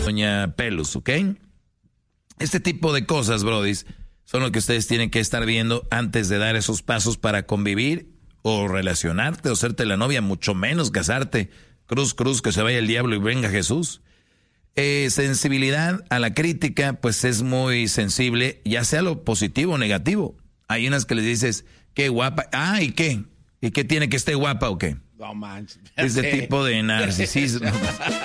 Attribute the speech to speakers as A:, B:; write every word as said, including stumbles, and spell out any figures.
A: doña Pelus, ¿ok? Este tipo de cosas, brodis, son lo que ustedes tienen que estar viendo antes de dar esos pasos para convivir o relacionarte o serte la novia, mucho menos casarte. Cruz, cruz, que se vaya el diablo y venga Jesús. Eh, sensibilidad a la crítica, pues es muy sensible, ya sea lo positivo o negativo. Hay unas que les dices, qué guapa. Ah, ¿y qué? ¿Y qué tiene que esté guapa o qué?
B: No manches.
A: Ese tipo de narcisismo.